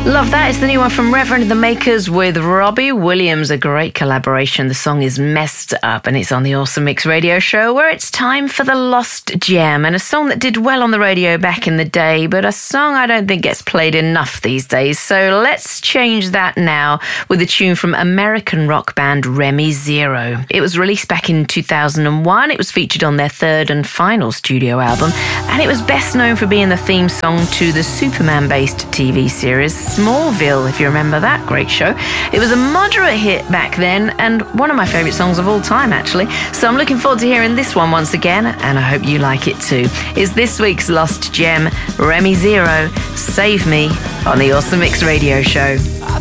Love that. It's the new one from Reverend the Makers with Robbie Williams. A great collaboration. The song is Messed Up and it's on the Awesome Mix radio show where it's time for the Lost Gem, and a song that did well on the radio back in the day, but a song I don't think gets played enough these days. So let's change that now with a tune from American rock band Remy Zero. It was released back in 2001. It was featured on their third and final studio album, and it was best known for being the theme song to the Superman-based TV series Smallville, if you remember that great show. It was a moderate hit back then and one of my favourite songs of all time, actually. So I'm looking forward to hearing this one once again, and I hope you like it too. It's this week's Lost Gem, Remy Zero, Save Me, on the Awesome Mix radio show.